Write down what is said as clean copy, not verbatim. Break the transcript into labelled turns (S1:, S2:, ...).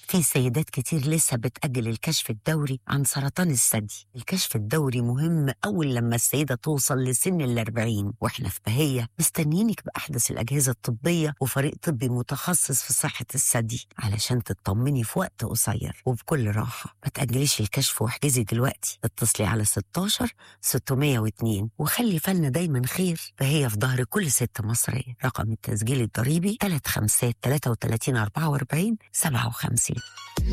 S1: في سيدات كتير لسه بتأجل الكشف الدوري عن سرطان الثدي. الكشف الدوري مهم أول لما السيدة توصل لسن ال40، وإحنا في بهية مستنيينك بأحدث الأجهزة الطبية وفريق طبي متخصص في صحة الثدي علشان تطمني في وقت قصير وبكل راحة. ما تأجليش الكشف واحجزي دلوقتي، اتصلي على 16 602 وخلي فالنا دايما خير، فهي في ظهر كل ست مصرية. رقم التسجيل الضريبي 35 33 44 57.